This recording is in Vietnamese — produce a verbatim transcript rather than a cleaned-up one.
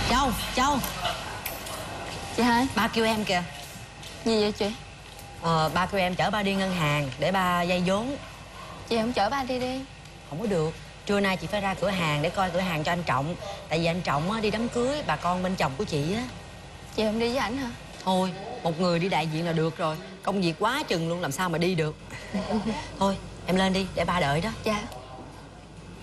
Châu, Châu. Chị hai. Ba kêu em kìa. Gì vậy chị? Ờ, ba kêu em chở ba đi ngân hàng để ba vay vốn. Chị không chở ba đi đi. Không có được. Trưa nay chị phải ra cửa hàng để coi cửa hàng cho anh Trọng. Tại vì anh Trọng á, đi đám cưới bà con bên chồng của chị á. Chị không đi với ảnh hả? Thôi, một người đi đại diện là được rồi. Công việc quá chừng luôn, làm sao mà đi được. Thôi, em lên đi để ba đợi đó. Dạ.